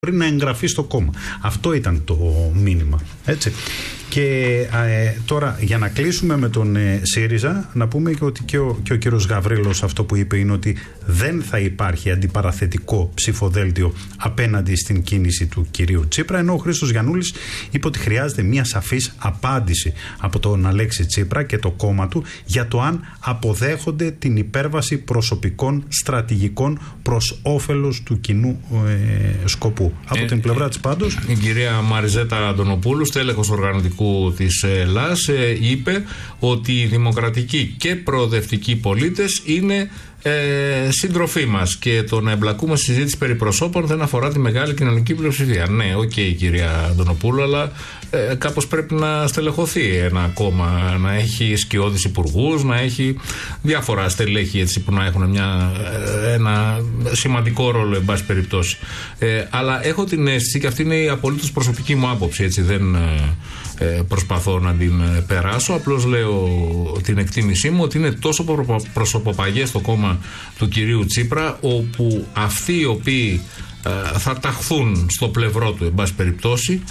μπορεί να εγγραφεί στο κόμμα. Αυτό ήταν το μήνυμα. Έτσι. Και τώρα για να κλείσουμε με τον ΣΥΡΙΖΑ, να πούμε και ότι και ο κύριος Γαβρίλος αυτό που είπε είναι ότι δεν θα υπάρχει αντιπαραθετικό ψηφοδέλτιο απέναντι στην κίνηση του κυρίου Τσίπρα, ενώ ο Χρήστος Γιαννούλης είπε ότι χρειάζεται μια σαφής απάντηση από τον Αλέξη Τσίπρα και το κόμμα του για το αν αποδέχονται την υπέρβαση προσωπικών στρατηγικών προς όφελος του κοινού σκοπού. Από την πλευρά της πάντως, η κυρία Μαριζέτα Αντωνοπούλου, στέλεχος οργανωτικού της ΕΛΑΣ, είπε ότι οι δημοκρατικοί και προοδευτικοί πολίτες είναι σύντροφοί μας και το να εμπλακούμε στη συζήτηση περί προσώπων δεν αφορά τη μεγάλη κοινωνική πλειοψηφία. Ναι, οκ, κυρία Αντωνοπούλου, αλλά κάπως πρέπει να στελεχωθεί ένα κόμμα, να έχει σκιώδεις υπουργούς, να έχει διάφορα στελέχη έτσι, που να έχουν ένα σημαντικό ρόλο, εν πάση περιπτώσει. Αλλά έχω την αίσθηση, και αυτή είναι η απολύτως προσωπική μου άποψη, έτσι, δεν προσπαθώ να την περάσω, απλώς λέω την εκτίμησή μου ότι είναι τόσο προσωποπαγές το κόμμα του κυρίου Τσίπρα, όπου αυτοί οι οποίοι θα ταχθούν στο πλευρό του, εν πάση περιπτώσει,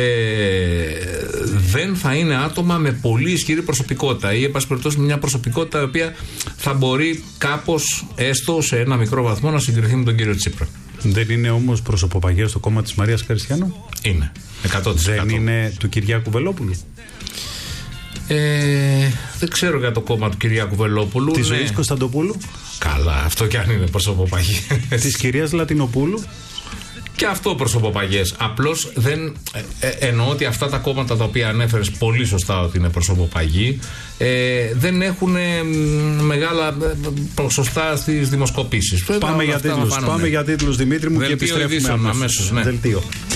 δεν θα είναι άτομα με πολύ ισχυρή προσωπικότητα ή εν πάση περιπτώσει μια προσωπικότητα η οποία θα μπορεί κάπως, έστω σε ένα μικρό βαθμό, να συγκριθεί με τον κύριο Τσίπρα. Δεν είναι όμως προσωποπαγές το κόμμα της Μαρίας Χαριστιανού? Είναι, 100%. Δεν είναι του Κυριάκου Βελόπουλου? Δεν ξέρω για το κόμμα του Κυριάκου Βελόπουλου. Της Ζωής Κωνσταντοπούλου? Καλά, αυτό κι αν είναι προσωποπαγές. Της κυρίας Λατινοπούλου? Και αυτό προσωποπαγές. Απλώς δεν εννοώ ότι αυτά τα κόμματα τα οποία ανέφερες πολύ σωστά ότι είναι προσωποπαγή, δεν έχουν μεγάλα ποσοστά στις δημοσκοπήσεις. Πάμε για τίτλους, Δημήτρη μου, και επιστρέφουμε αμέσως. Ναι. Δελτίο.